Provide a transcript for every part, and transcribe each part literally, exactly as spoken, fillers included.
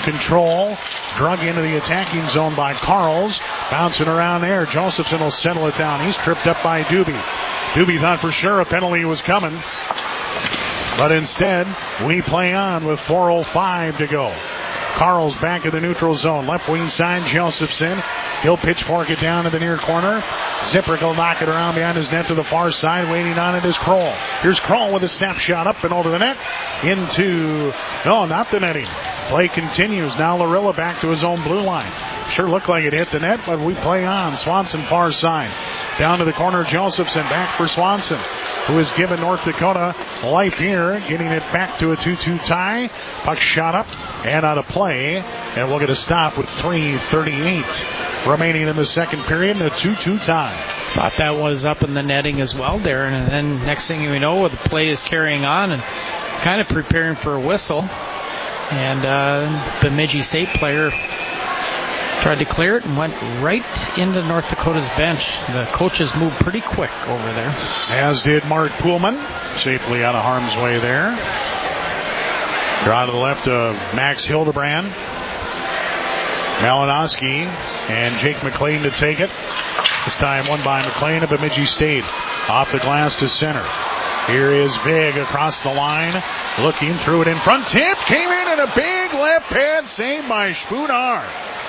control. Drug into the attacking zone by Carls. Bouncing around there. Josephson will settle it down. He's tripped up by Doobie. Doobie thought for sure a penalty was coming. But instead, we play on with four oh five to go. Carl's back in the neutral zone. Left wing side, Josephson. He'll pitchfork it down to the near corner. Zipper will knock it around behind his net to the far side. Waiting on it is Kroll. Here's Kroll with a snapshot up and over the net. Into, no, not the netting. Play continues. Now Larilla back to his own blue line. Sure looked like it hit the net, but we play on. Swanson far side. Down to the corner, Josephson. Back for Swanson, who has given North Dakota life here. Getting it back to a two two tie. Puck shot up and out of play. And we'll get a stop with three thirty-eight remaining in the second period and a two two tie. Thought that was up in the netting as well, Darren. And then next thing you know, the play is carrying on and kind of preparing for a whistle. And uh, the Bemidji State player tried to clear it and went right into North Dakota's bench. The coaches moved pretty quick over there. As did Mark Poolman. Safely out of harm's way there. Draw to the left of Max Hildebrand. Malinowski and Jake McLean to take it. This time won by McLean of Bemidji State. Off the glass to center. Here is Vig across the line. Looking through it in front. Tip came in and a big left pad save by Spoonar.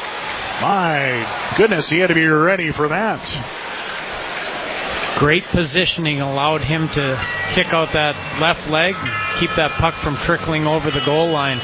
My goodness, he had to be ready for that. Great positioning allowed him to kick out that left leg, keep that puck from trickling over the goal line.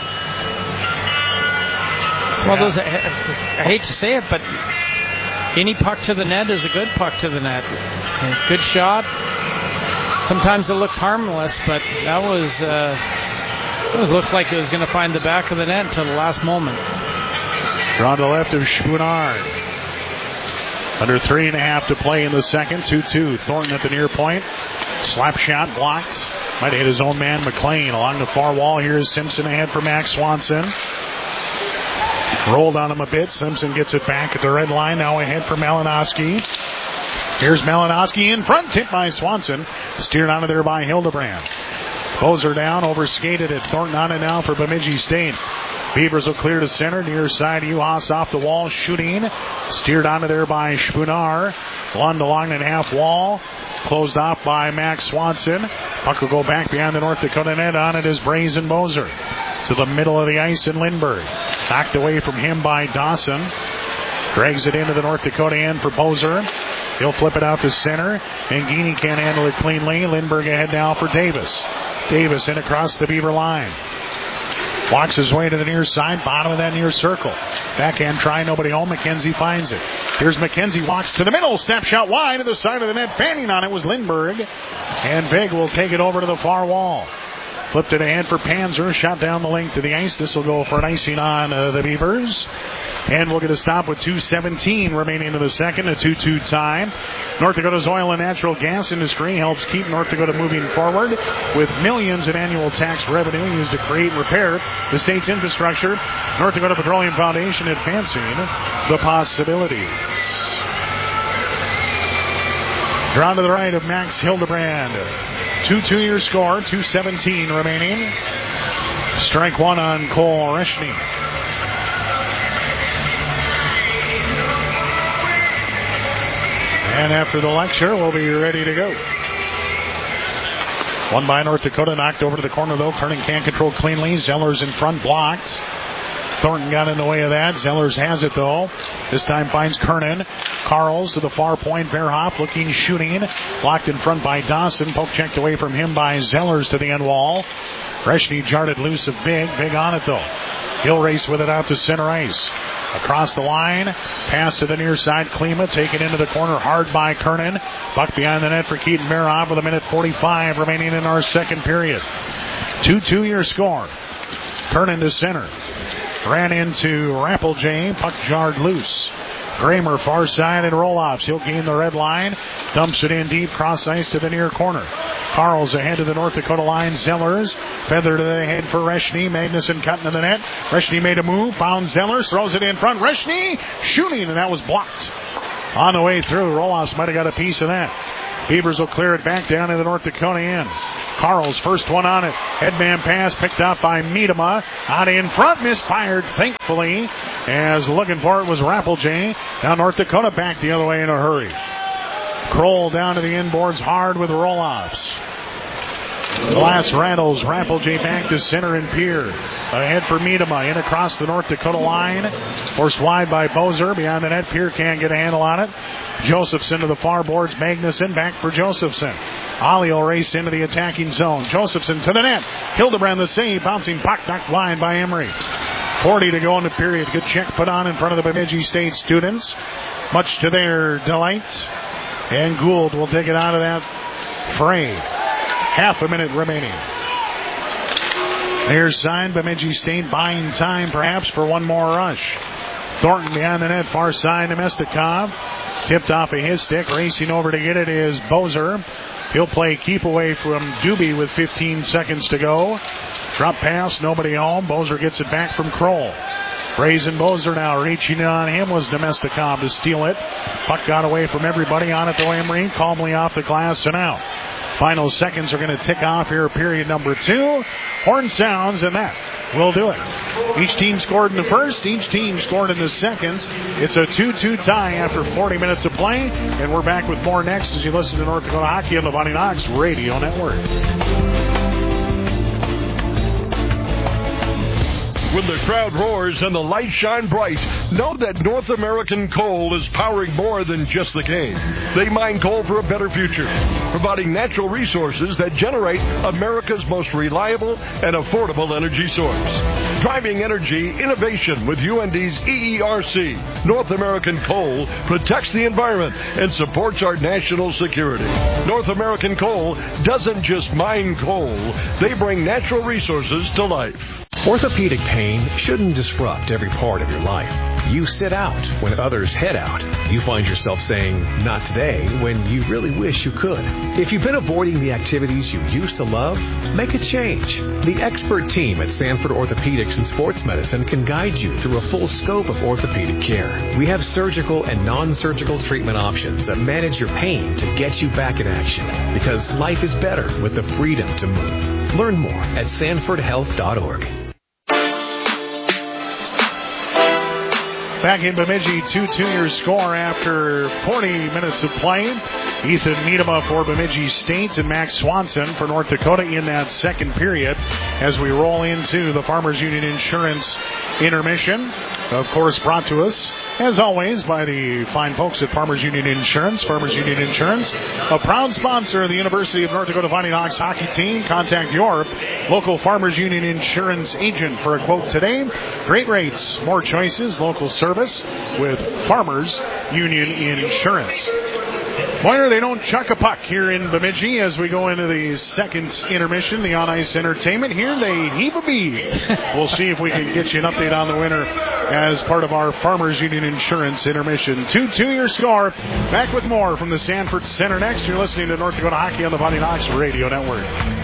It's one of those, I hate to say it, but any puck to the net is a good puck to the net. And good shot. Sometimes it looks harmless, but that was, uh, it looked like it was going to find the back of the net until the last moment. Drawn to the left of Spoonar. Under three and a half to play in the second. two two. Thornton at the near point. Slap shot blocked. Might hit his own man, McLean. Along the far wall, here's Simpson ahead for Max Swanson. Rolled on him a bit. Simpson gets it back at the red line. Now ahead for Malinowski. Here's Malinowski in front. Tipped by Swanson. Steered out of there by Hildebrand. Poser down. Overskated it. Thornton on it now for Bemidji State. Beavers will clear to center. Near side, Uhas off the wall. Shooting. Steered onto there by Spoonar. Lund along that half wall. Closed off by Max Swanson. Puck will go back behind the North Dakota net. On it is Brazen Moser. To the middle of the ice in Lindbergh. Knocked away from him by Dawson. Drags it into the North Dakota end for Poser. He'll flip it out to center. And Gini can't handle it cleanly. Lindbergh ahead now for Davis. Davis in across the Beaver line. Walks his way to the near side, bottom of that near circle. Backhand try, nobody home. McKenzie finds it. Here's McKenzie, walks to the middle, snapshot wide to the side of the net. Fanning on it was Lindbergh. And Big will take it over to the far wall. Flipped it ahead for Panzer, shot down the length to the ice. This will go for an icing on uh, the Beavers. And we'll get a stop with two seventeen remaining in the second, a two two tie. North Dakota's oil and natural gas industry helps keep North Dakota moving forward with millions in annual tax revenue used to create and repair the state's infrastructure. North Dakota Petroleum Foundation advancing the possibilities. Drawn to the right of Max Hildebrand. two two your score, two seventeen remaining. Strike one on Cole Reshny. And after the lecture, we'll be ready to go. One by North Dakota, knocked over to the corner, though. Kernan can't control cleanly. Zellers in front, blocked. Thornton got in the way of that. Zellers has it, though. This time finds Kernan. Carls to the far point. Verhoff looking, shooting. Blocked in front by Dawson. Poke checked away from him by Zellers to the end wall. Reshny jarred it loose of Big. Big on it, though. He'll race with it out to center ice. Across the line, pass to the near side. Klima taken into the corner hard by Kernan. Buck behind the net for Keaton Verhoff with a minute forty-five remaining in our second period. two two your score. Kernan to center. Ran into Rappeljay. Puck jarred loose. Kramer far side and roll-offs. He'll gain the red line. Dumps it in deep. Cross ice to the near corner. Carl's ahead of the North Dakota line. Zellers. Feather to the head for Reshny. Magnuson cutting to the net. Reshny made a move. Found Zellers. Throws it in front. Reshny shooting, and that was blocked. On the way through. Roll-offs might have got a piece of that. Beavers will clear it back down to the North Dakota end. Carl's first one on it. Headman pass picked up by Miedema. Out in front, misfired, thankfully, as looking for it was Rappelje. Now North Dakota back the other way in a hurry. Kroll down to the inboards hard with roll-offs. Glass rattles. Rappelje back to center and Pierre. Ahead for Miedema. In across the North Dakota line. Forced wide by Bozer. Behind the net, Pierre can't get a handle on it. Josephson to the far boards. Magnuson back for Josephson. Ollie will race into the attacking zone. Josephson to the net. Hildebrand the save. Bouncing puck knocked wide by Emery. forty to go in the period. Good check put on in front of the Bemidji State students. Much to their delight. And Gould will take it out of that fray. Half a minute remaining. There's signed Bemidji State buying time perhaps for one more rush. Thornton behind the net, far side to Mestikov. Tipped off of his stick. Racing over to get it is Bozer. He'll play keep away from Doobie with fifteen seconds to go. Drop pass, nobody home. Bozer gets it back from Kroll. Brazen Bozer now reaching on him was Nemestikov to steal it. Puck got away from everybody on it to Emery. Calmly off the glass and out. Final seconds are going to tick off here, period number two. Horn sounds, and that will do it. Each team scored in the first. Each team scored in the second. It's a two two tie after forty minutes of play. And we're back with more next as you listen to North Dakota Hockey on the Bonnie Knox Radio Network. When the crowd roars and the lights shine bright, know that North American Coal is powering more than just the game. They mine coal for a better future, providing natural resources that generate America's most reliable and affordable energy source. Driving energy innovation with U N D's E E R C. North American Coal protects the environment and supports our national security. North American Coal doesn't just mine coal, they bring natural resources to life. Orthopedic pain shouldn't disrupt every part of your life. You sit out when others head out. You find yourself saying, not today, when you really wish you could. If you've been avoiding the activities you used to love, make a change. The expert team at Sanford Orthopedics and Sports Medicine can guide you through a full scope of orthopedic care. We have surgical and non-surgical treatment options that manage your pain to get you back in action. Because life is better with the freedom to move. Learn more at sanford health dot org. Back in Bemidji, two two your score after forty minutes of play. Ethan Miedema for Bemidji State and Max Swanson for North Dakota in that second period as we roll into the Farmers Union Insurance intermission. Of course, brought to us, as always, by the fine folks at Farmers Union Insurance. Farmers Union Insurance, a proud sponsor of the University of North Dakota Fighting Hawks hockey team. Contact your local Farmers Union Insurance agent for a quote today. Great rates, more choices, local service with Farmers Union Insurance. Pointer, they don't chuck a puck here in Bemidji as we go into the second intermission, the on-ice entertainment. Here they heave a bee. We'll see if we can get you an update on the winner as part of our Farmers Union Insurance intermission. two two your score. Back with more from the Sanford Center next. You're listening to North Dakota Hockey on the Bonnie Knox Radio Network.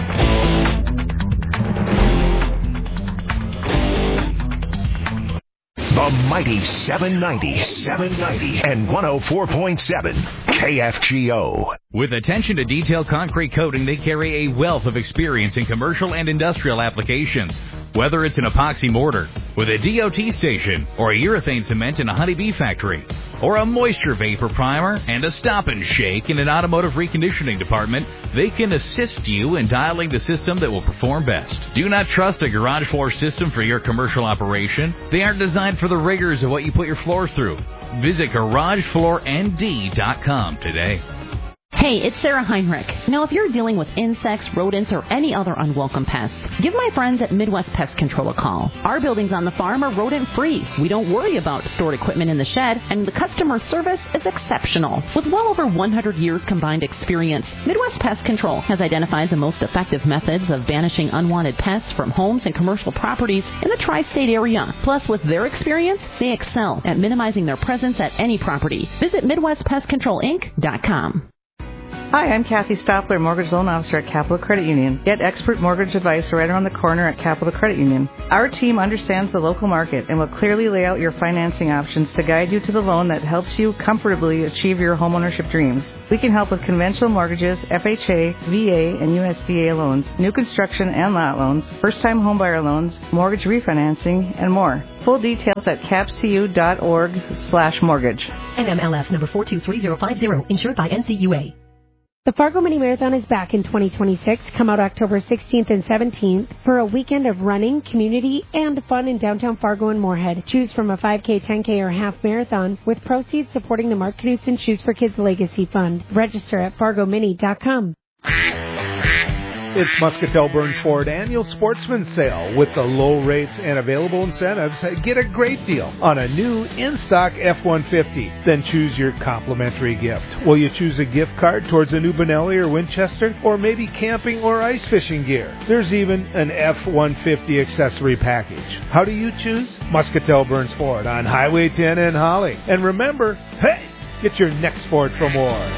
The mighty seven ninety, seven ninety, and one oh four point seven K F G O. With attention to detailed concrete coating, they carry a wealth of experience in commercial and industrial applications. Whether it's an epoxy mortar with a D O T station, or a urethane cement in a honeybee factory, or a moisture vapor primer and a stop and shake in an automotive reconditioning department, they can assist you in dialing the system that will perform best. Do not trust a garage floor system for your commercial operation. They aren't designed for the rigors of what you put your floors through. Visit garage floor n d dot com today. Hey, it's Sarah Heinrich. Now, if you're dealing with insects, rodents, or any other unwelcome pests, give my friends at Midwest Pest Control a call. Our buildings on the farm are rodent-free. We don't worry about stored equipment in the shed, and the customer service is exceptional. With well over one hundred years combined experience, Midwest Pest Control has identified the most effective methods of banishing unwanted pests from homes and commercial properties in the tri-state area. Plus, with their experience, they excel at minimizing their presence at any property. Visit Midwest Pest Control Inc dot com. Hi, I'm Kathy Stoppler, Mortgage Loan Officer at Capital Credit Union. Get expert mortgage advice right around the corner at Capital Credit Union. Our team understands the local market and will clearly lay out your financing options to guide you to the loan that helps you comfortably achieve your homeownership dreams. We can help with conventional mortgages, F H A, V A, and U S D A loans, new construction and lot loans, first-time homebuyer loans, mortgage refinancing, and more. Full details at capcu.org slash mortgage. N M L S number four two three zero five zero, insured by N C U A. The Fargo Mini Marathon is back in twenty twenty-six. Come out October sixteenth and seventeenth for a weekend of running, community, and fun in downtown Fargo and Moorhead. Choose from a five K, ten K, or half marathon with proceeds supporting the Mark Knudsen Shoes for Kids Legacy Fund. Register at fargo mini dot com. It's Muscatel Burns Ford Annual Sportsman Sale. With the low rates and available incentives, get a great deal on a new in-stock F one fifty. Then choose your complimentary gift. Will you choose a gift card towards a new Benelli or Winchester, or maybe camping or ice fishing gear? There's even an F one fifty accessory package. How do you choose? Muscatel Burns Ford on Highway ten in Holly. And remember, hey, get your next Ford for more.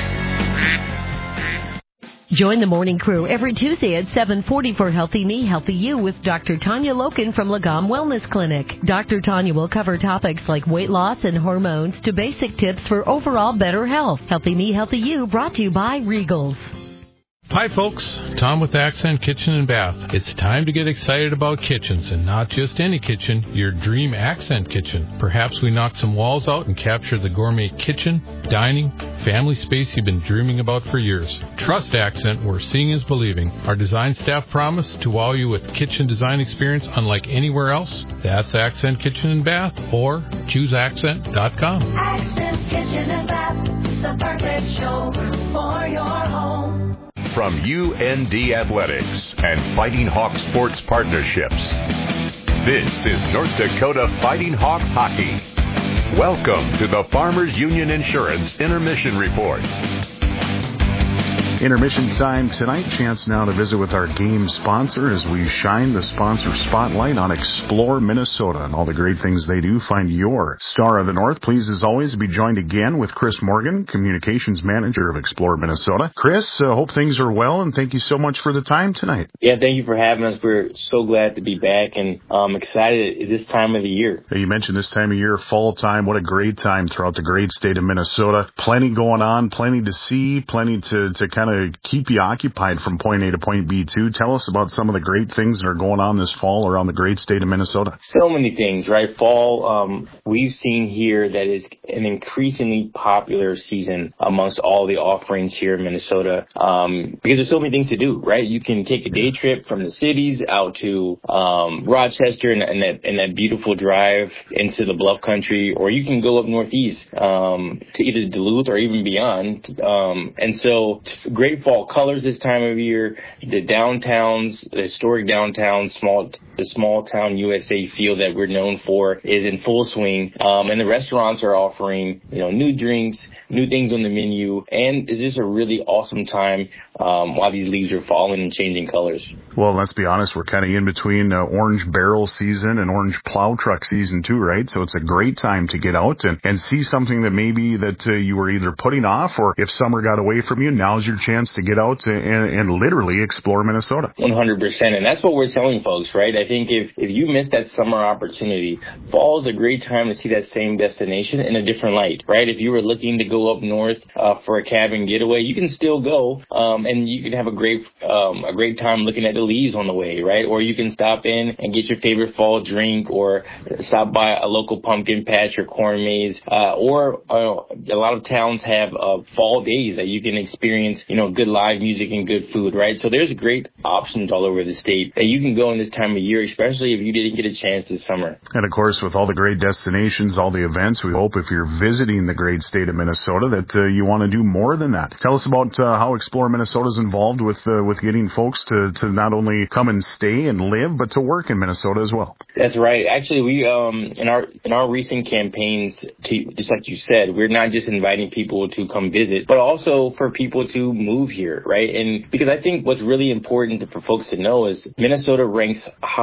Join the morning crew every Tuesday at seven forty for Healthy Me, Healthy You with Doctor Tanya Loken from Lagom Wellness Clinic. Doctor Tanya will cover topics like weight loss and hormones to basic tips for overall better health. Healthy Me, Healthy You brought to you by Regals. Hi folks, Tom with Accent Kitchen and Bath. It's time to get excited about kitchens, and not just any kitchen, your dream Accent kitchen. Perhaps we knock some walls out and capture the gourmet kitchen, dining, family space you've been dreaming about for years. Trust Accent, where seeing is believing. Our design staff promise to wow you with kitchen design experience unlike anywhere else. That's Accent Kitchen and Bath, or choose accent dot com. Accent Kitchen and Bath, the perfect show for your home. From U N D Athletics and Fighting Hawks Sports Partnerships, this is North Dakota Fighting Hawks Hockey. Welcome to the Farmers Union Insurance Intermission Report. Intermission time tonight. Chance now to visit with our game sponsor as we shine the sponsor spotlight on Explore Minnesota and all the great things they do. Find your Star of the North. Pleased as always to be joined again with Chris Morgan, Communications Manager of Explore Minnesota. Chris, uh, hope things are well, and thank you so much for the time tonight. Yeah, thank you for having us. We're so glad to be back, and um, excited at this time of the year. You mentioned this time of year, fall time. What a great time throughout the great state of Minnesota. Plenty going on, plenty to see, plenty to, to kind of keep you occupied from point A to point B too. Tell us about some of the great things that are going on this fall around the great state of Minnesota. So many things, right? Fall, um, we've seen here that is an increasingly popular season amongst all the offerings here in Minnesota, um, because there's so many things to do, right? You can take a day trip from the cities out to um, Rochester and, and, that, and that beautiful drive into the Bluff Country, or you can go up northeast um, to either Duluth or even beyond. Um, and so great fall colors this time of year. The downtowns, the historic downtown, small the small town U S A feel that we're known for is in full swing. Um, and the restaurants are offering, you know, new drinks, new things on the menu, and it's just a really awesome time um, while these leaves are falling and changing colors. Well, let's be honest, we're kind of in between uh, orange barrel season and orange plow truck season too, right? So it's a great time to get out and, and see something that maybe that uh, you were either putting off, or if summer got away from you, now's your chance to get out and, and literally explore Minnesota. one hundred percent, and that's what we're telling folks, right? I think if, if you miss that summer opportunity, fall is a great time to see that same destination in a different light, right? If you were looking to go up north uh, for a cabin getaway, you can still go, um, and you can have a great um, a great time looking at the leaves on the way, right? Or you can stop in and get your favorite fall drink, or stop by a local pumpkin patch or corn maze, uh, or uh, a lot of towns have uh, fall days that you can experience, you know, good live music and good food, right? So there's great options all over the state that you can go in this time of year, especially if you didn't get a chance this summer. And of course, with all the great destinations, all the events, we hope if you're visiting the great state of Minnesota that uh, you want to do more than that. Tell us about uh, how Explore Minnesota is involved with uh, with getting folks to, to not only come and stay and live, but to work in Minnesota as well. That's right. Actually, we um in our in our recent campaigns, to, just like you said, we're not just inviting people to come visit, but also for people to move here, right? And because I think what's really important for folks to know is Minnesota ranks high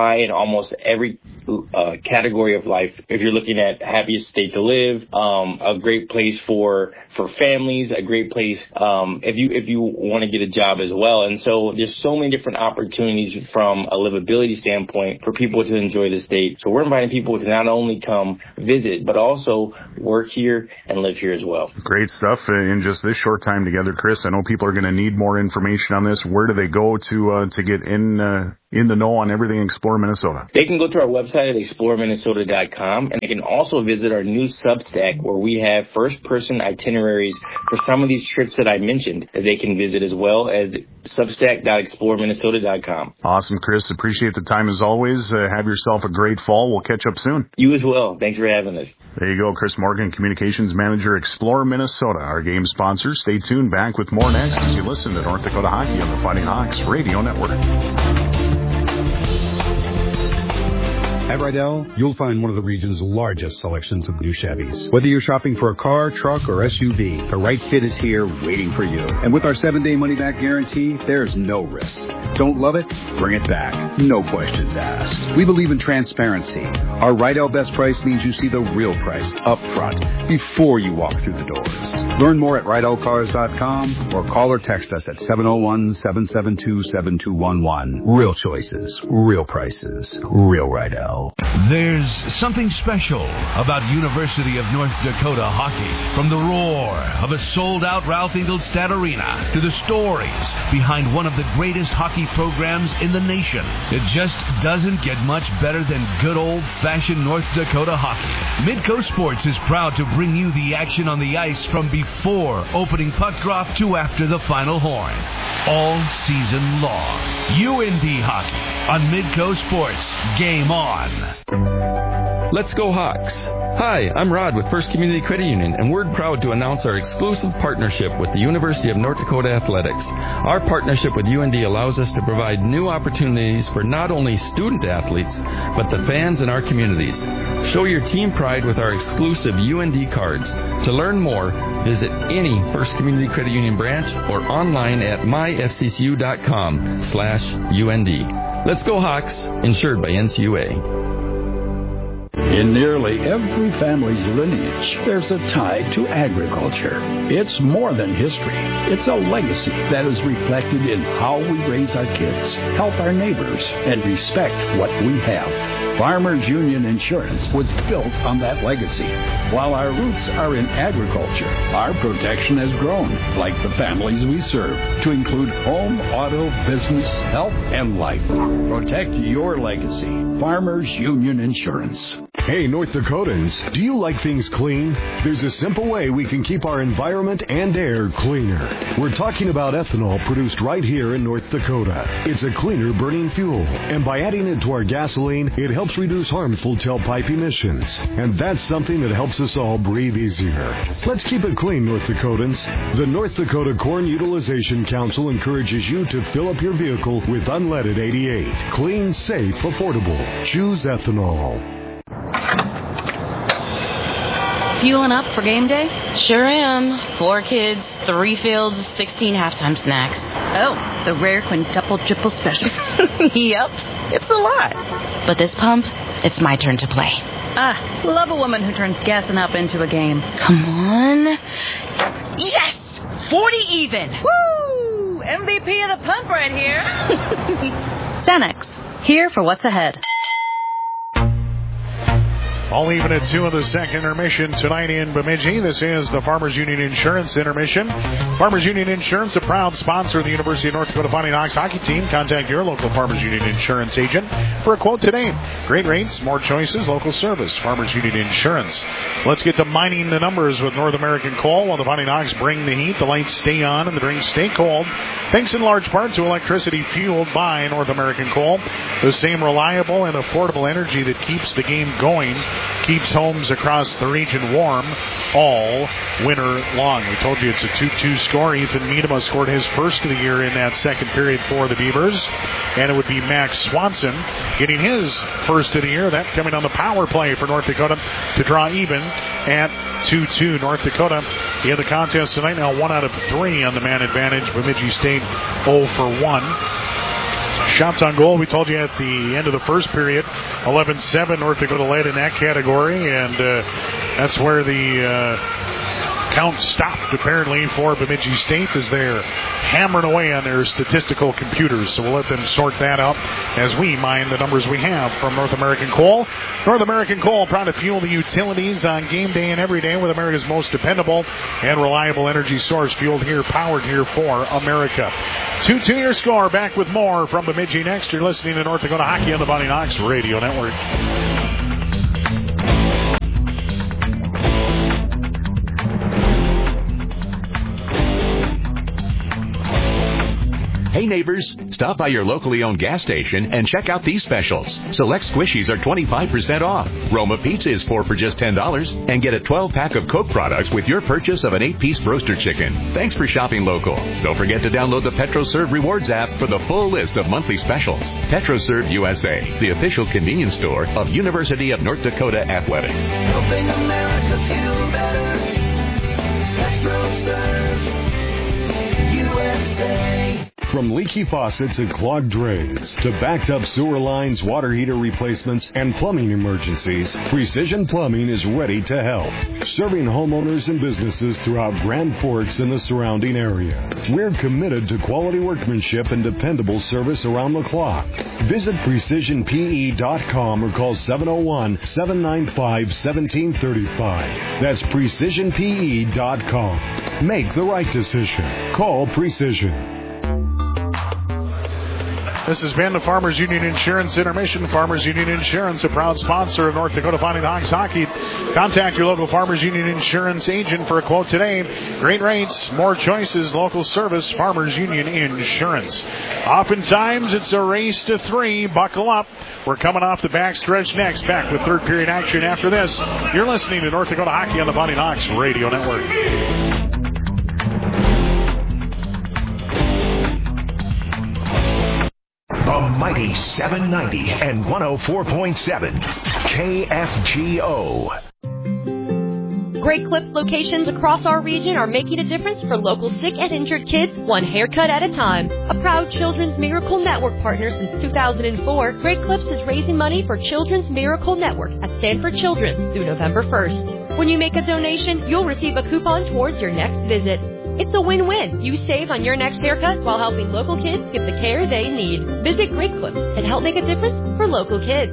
high in almost every uh, category of life. If you're looking at happiest state to live, um, a great place for for families, a great place um, if you if you want to get a job as well. And so there's so many different opportunities from a livability standpoint for people to enjoy the state. So we're inviting people to not only come visit, but also work here and live here as well. Great stuff in just this short time together, Chris. I know people are going to need more information on this. Where do they go to uh, to get in uh, in the know on everything Explore Minnesota? They can go to our website at explore minnesota dot com, and they can also visit our new Substack where we have first-person itineraries for some of these trips that I mentioned that they can visit as well as substack dot explore minnesota dot com. Awesome, Chris. Appreciate the time as always. Uh, have yourself a great fall. We'll catch up soon. You as well. Thanks for having us. There you go, Chris Morgan, Communications Manager, Explore Minnesota, our game sponsor. Stay tuned. Back with more next as you listen to North Dakota Hockey on the Fighting Hawks Radio Network. At Rydell, you'll find one of the region's largest selections of new Chevys. Whether you're shopping for a car, truck, or S U V, the right fit is here waiting for you. And with our seven-day money-back guarantee, there's no risk. Don't love it? Bring it back. No questions asked. We believe in transparency. Our Rydell Best Price means you see the real price up front before you walk through the doors. Learn more at rydell cars dot com or call or text us at seven oh one, seven seven two, seven two one one. Real choices, real prices, real Rydell. There's something special about University of North Dakota hockey. From the roar of a sold-out Ralph Engelstad Arena to the stories behind one of the greatest hockey programs in the nation, it just doesn't get much better than good old-fashioned North Dakota hockey. Midco Sports is proud to bring you the action on the ice from before opening puck drop to after the final horn, all season long. U N D hockey on Midco Sports. Game on. Let's go Hawks. Hi, I'm Rod with First Community Credit Union, and we're proud to announce our exclusive partnership with the University of North Dakota Athletics. Our partnership with U N D allows us to provide new opportunities for not only student athletes, but the fans in our communities. Show your team pride with our exclusive U N D cards. To learn more, visit any First Community Credit Union branch or online at my f c c u dot com slash U N D. Let's go Hawks, insured by N C U A. In nearly every family's lineage, there's a tie to agriculture. It's more than history. It's a legacy that is reflected in how we raise our kids, help our neighbors, and respect what we have. Farmers Union Insurance was built on that legacy. While our roots are in agriculture, our protection has grown, like the families we serve, to include home, auto, business, health, and life. Protect your legacy. Farmers Union Insurance. Hey, North Dakotans, do you like things clean? There's a simple way we can keep our environment and air cleaner. We're talking about ethanol produced right here in North Dakota. It's a cleaner burning fuel, and by adding it to our gasoline, it helps reduce harmful tailpipe emissions. And that's something that helps us all breathe easier. Let's keep it clean, North Dakotans. The North Dakota Corn Utilization Council encourages you to fill up your vehicle with unleaded eighty-eight. Clean, safe, affordable. Choose ethanol. Fueling up for game day? Sure am. Four kids, three fields, sixteen halftime snacks. Oh, the rare quintuple triple special. Yep, it's a lot. But this pump, it's my turn to play. Ah, love a woman who turns gassing up into a game. Come on. Yes! forty even. Woo! M V P of the pump right here. Cenex, here for what's ahead. All even at two in the second intermission tonight in Bemidji. This is the Farmers Union Insurance intermission. Farmers Union Insurance, a proud sponsor of the University of North Dakota Fighting Hawks hockey team. Contact your local Farmers Union Insurance agent for a quote today. Great rates, more choices, local service. Farmers Union Insurance. Let's get to mining the numbers with North American Coal. While the Fighting Hawks bring the heat, the lights stay on and the drinks stay cold. Thanks in large part to electricity fueled by North American Coal. The same reliable and affordable energy that keeps the game going, keeps homes across the region warm all winter long. We told you it's a two two score. Ethan Miedema scored his first of the year in that second period for the Beavers. And it would be Max Swanson getting his first of the year. That coming on the power play for North Dakota to draw even at two two. North Dakota in the contest tonight now one out of three on the man advantage. Bemidji State oh for one. Shots on goal, we told you at the end of the first period, eleven seven, North Dakota led in that category, and uh, that's where the uh, count stopped, apparently, for Bemidji State as they're hammering away on their statistical computers. So we'll let them sort that out as we mine the numbers we have from North American Coal. North American Coal, proud to fuel the utilities on game day and every day with America's most dependable and reliable energy source. Fueled here, powered here for America. two two your score. Back with more from Bemidji next. You're listening to North Dakota Hockey on the Bonnie Knox Radio Network. Hey neighbors, stop by your locally owned gas station and check out these specials. Select squishies are twenty-five percent off. Roma Pizza is four for just ten dollars. And get a twelve pack of Coke products with your purchase of an eight piece roaster chicken. Thanks for shopping local. Don't forget to download the PetroServe Rewards app for the full list of monthly specials. PetroServe U S A, the official convenience store of University of North Dakota Athletics. Helping America feel better. PetroServe U S A. From leaky faucets and clogged drains to backed up sewer lines, water heater replacements, and plumbing emergencies, Precision Plumbing is ready to help. Serving homeowners and businesses throughout Grand Forks and the surrounding area. We're committed to quality workmanship and dependable service around the clock. Visit precision p e dot com or call seven oh one, seven nine five, one seven three five. That's precision p e dot com. Make the right decision. Call Precision. This has been the Farmers Union Insurance Intermission. Farmers Union Insurance, a proud sponsor of North Dakota Fighting Hawks hockey. Contact your local Farmers Union Insurance agent for a quote today. Great rates, more choices, local service, Farmers Union Insurance. Oftentimes, it's a race to three. Buckle up. We're coming off the backstretch next. Back with third period action after this. You're listening to North Dakota Hockey on the Fighting Hawks Radio Network. The mighty seven ninety and one oh four point seven K F G O. Great Clips locations across our region are making a difference for local sick and injured kids, one haircut at a time. A proud Children's Miracle Network partner since two thousand four, Great Clips is raising money for Children's Miracle Network at Sanford Children's through November first. When you make a donation, you'll receive a coupon towards your next visit. It's a win-win. You save on your next haircut while helping local kids get the care they need. Visit Great Clips and help make a difference for local kids.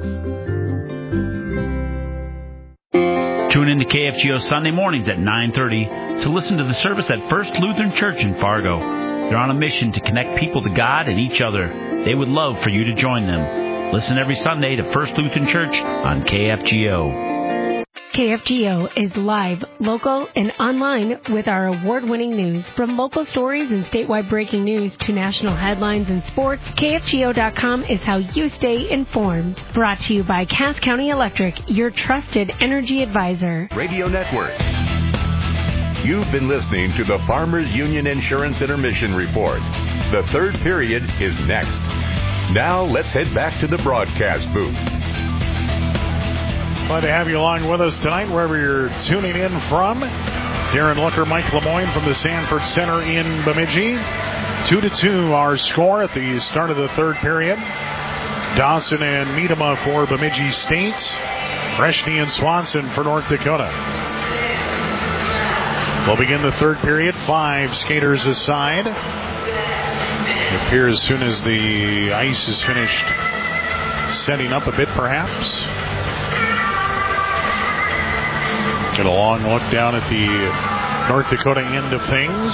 Tune in to K F G O Sunday mornings at nine thirty to listen to the service at First Lutheran Church in Fargo. They're on a mission to connect people to God and each other. They would love for you to join them. Listen every Sunday to First Lutheran Church on K F G O. K F G O is live, local, and online with our award-winning news. From local stories and statewide breaking news to national headlines and sports, K F G O dot com is how you stay informed. Brought to you by Cass County Electric, your trusted energy advisor. Radio Network. You've been listening to the Farmers Union Insurance Intermission Report. The third period is next. Now let's head back to the broadcast booth. Glad to have you along with us tonight, wherever you're tuning in from. Darren Looker, Mike Lemoyne from the Sanford Center in Bemidji. Two to two, our score at the start of the third period. Dawson and Miedema for Bemidji State. Freshney and Swanson for North Dakota. We'll begin the third period. Five skaters aside. It appears as soon as the ice is finished setting up a bit, perhaps. Get a long look down at the North Dakota end of things.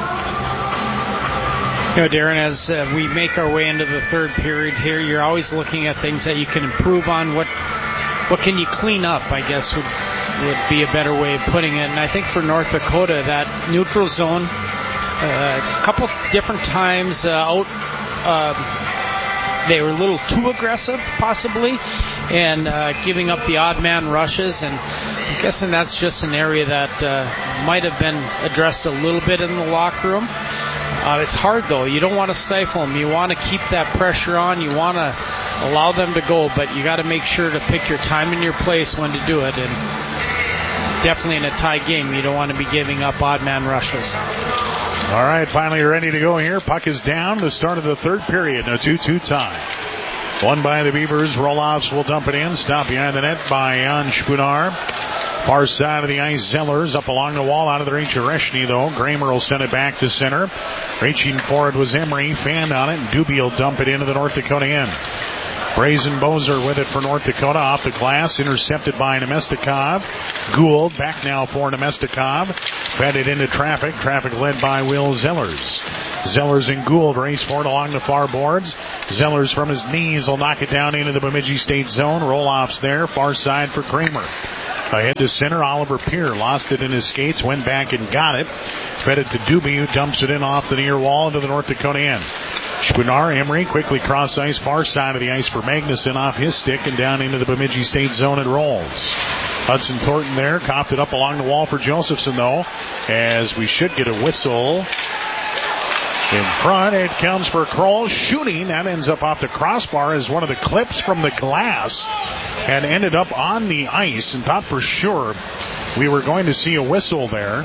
You know, Darren, as uh, we make our way into the third period here, you're always looking at things that you can improve on. What what can you clean up, I guess, would, would be a better way of putting it. And I think for North Dakota, that neutral zone, uh, a couple different times uh, out, uh, they were a little too aggressive, possibly, and uh, giving up the odd man rushes. And I'm guessing that's just an area that uh, might have been addressed a little bit in the locker room. Uh, it's hard, though. You don't want to stifle them. You want to keep that pressure on. You want to allow them to go, but you got to make sure to pick your time and your place when to do it. And definitely in a tie game, you don't want to be giving up odd man rushes. All right, finally ready to go here. Puck is down. The start of the third period. A two two tie. Won by the Beavers. Roloffs will dump it in. Stop behind the net by Jan Spunar. Far side of the ice, Zellers up along the wall out of the reach of Reshny, though. Kramer will send it back to center. Reaching for it was Emery. Fanned on it, and Doobie will dump it into the North Dakota end. Brazen Bozer with it for North Dakota. Off the glass, intercepted by Nemestikov. Gould back now for Nemestikov. Fed it into traffic. Traffic led by Will Zellers. Zellers and Gould race for it along the far boards. Zellers from his knees will knock it down into the Bemidji State zone. Roll-offs there. Far side for Kramer. Ahead to center, Oliver Peer lost it in his skates, went back and got it. Fed it to Doobie, who dumps it in off the near wall into the North Dakota end. Spunar, Emery quickly cross ice, far side of the ice for Magnuson off his stick and down into the Bemidji State zone it rolls. Hudson Thornton there, copped it up along the wall for Josephson though, as we should get a whistle. In front, it comes for Kroll shooting. That ends up off the crossbar as one of the clips from the glass and ended up on the ice, and thought for sure we were going to see a whistle there.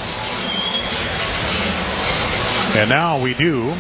And now we do.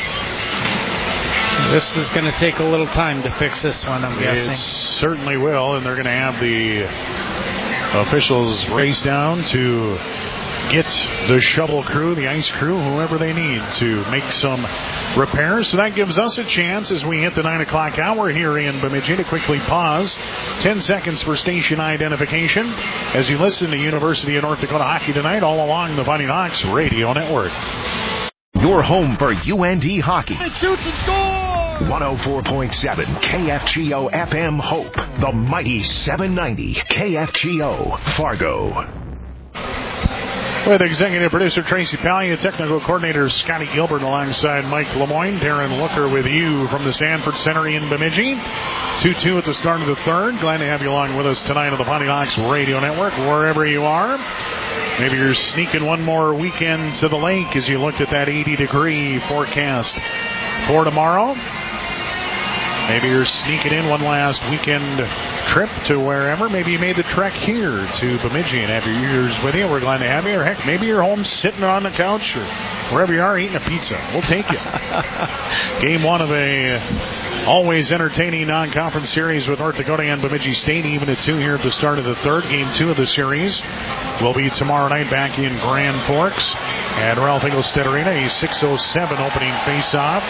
This is going to take a little time to fix this one, I'm guessing. It certainly will, and they're going to have the officials race down to get the shovel crew, the ice crew, whoever they need to make some repairs. So that gives us a chance as we hit the nine o'clock hour here in Bemidji to quickly pause. Ten seconds for station identification as you listen to University of North Dakota Hockey tonight all along the Fighting Hawks Radio Network. Your home for U N D hockey. It shoots and scores! one oh four point seven K F G O F M Hope. The mighty seven ninety K F G O Fargo. With executive producer Tracy Pallia, technical coordinator Scotty Gilbert alongside Mike Lemoyne. Darren Looker with you from the Sanford Center in Bemidji. two two at the start of the third. Glad to have you along with us tonight on the Fighting Hawks Radio Network, wherever you are. Maybe you're sneaking one more weekend to the lake as you looked at that eighty degree forecast for tomorrow. Maybe you're sneaking in one last weekend trip to wherever. Maybe you made the trek here to Bemidji and have your ears with you. We're glad to have you. Or heck, maybe you're home sitting on the couch or wherever you are eating a pizza. We'll take you. Game one of a always entertaining non-conference series with North Dakota and Bemidji State, even at two here at the start of the third. Game two of the series will be tomorrow night back in Grand Forks at Ralph Engelstad Arena. A six oh seven opening face-off.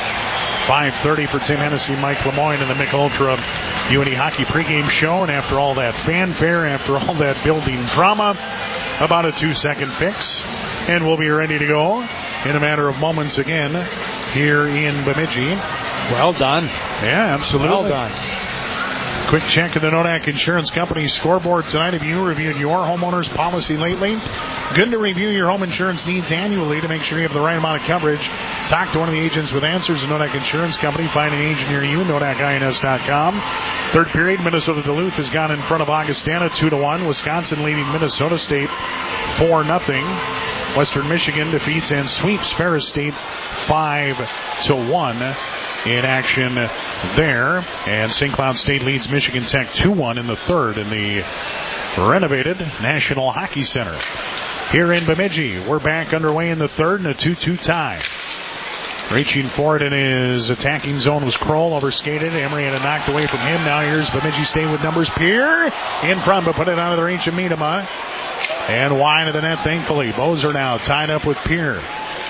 five thirty for Tim Hennessy, Mike Lemoyne, and the Mick Ultra U N D Hockey pregame show. And after all that fanfare, after all that building drama, about a two-second fix. And we'll be ready to go in a matter of moments again here in Bemidji. Well done. Yeah, absolutely. Well done. Quick check of the Nodak Insurance Company scoreboard tonight. Have you reviewed your homeowner's policy lately? Good to review your home insurance needs annually to make sure you have the right amount of coverage. Talk to one of the agents with answers at Nodak Insurance Company. Find an agent near you, Nodak I N S dot com. Third period, Minnesota Duluth has gone in front of Augustana two to one. Wisconsin leading Minnesota State four nothing. Western Michigan defeats and sweeps Ferris State five to one. In action there. And Saint Cloud State leads Michigan Tech two one in the third in the renovated National Hockey Center. Here in Bemidji, we're back underway in the third in a two two tie. Reaching for it in his attacking zone was Kroll, overskated. Emery had it knocked away from him. Now here's Bemidji State with numbers. Peer in front, but put it out of the reach of Miedema. And wide of the net, thankfully. Bozer now tied up with Peer.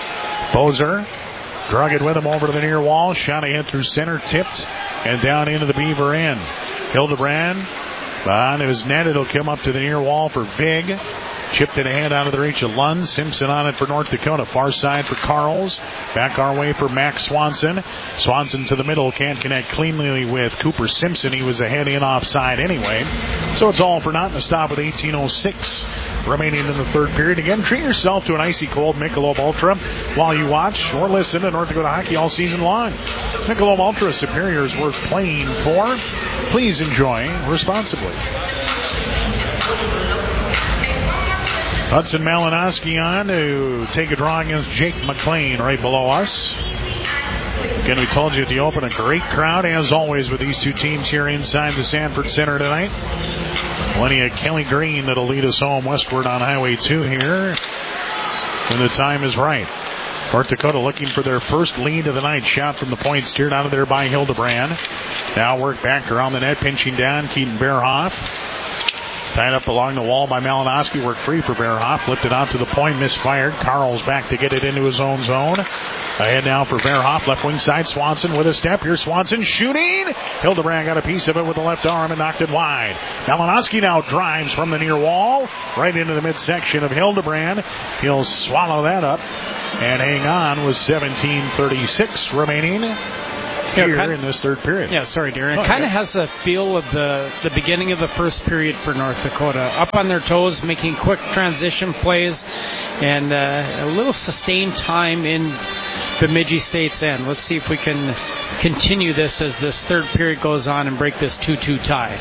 Bozer drug it with him over to the near wall. Shot ahead through center, tipped, and down into the Beaver end. Hildebrand behind his net. It'll come up to the near wall for Vig. Chipped it ahead out of the reach of Lund. Simpson on it for North Dakota. Far side for Carls. Back our way for Max Swanson. Swanson to the middle. Can't connect cleanly with Cooper Simpson. He was ahead in offside anyway. So it's all for naught in the stop with eighteen oh six remaining in the third period. Again, treat yourself to an icy cold Michelob Ultra while you watch or listen to North Dakota hockey all season long. Michelob Ultra, Superior is worth playing for. Please enjoy responsibly. Hudson Malinowski on to take a draw against Jake McLean right below us. Again, we told you at the open, a great crowd as always with these two teams here inside the Sanford Center tonight. Plenty of Kelly Green that'll lead us home westward on Highway two here when the time is right. North Dakota looking for their first lead of the night. Shot from the point steered out of there by Hildebrand. Now work back around the net, pinching down Keaton Bearhoff. Tied up along the wall by Malinowski. Work free for Bearhoff. Lifted out to the point, misfired. Carl's back to get it into his own zone. Ahead now for Bearhoff. Left wing side. Swanson with a step. Here's Swanson shooting. Hildebrand got a piece of it with the left arm and knocked it wide. Malinowski now drives from the near wall right into the midsection of Hildebrand. He'll swallow that up and hang on with seventeen thirty-six remaining here yeah, kind in this third period. Yeah, sorry, Darren. It oh, kind of yeah. has a feel of the, the beginning of the first period for North Dakota. Up on their toes, making quick transition plays, and uh, a little sustained time in Bemidji State's end. Let's see if we can continue this as this third period goes on and break this two two tie.